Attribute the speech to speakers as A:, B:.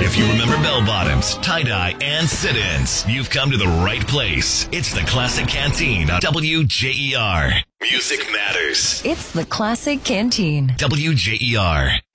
A: If you remember bell bottoms, tie-dye, and sit-ins, you've come to the right place. It's the Classic Canteen on WJER. Music matters.
B: It's the Classic Canteen.
A: WJER.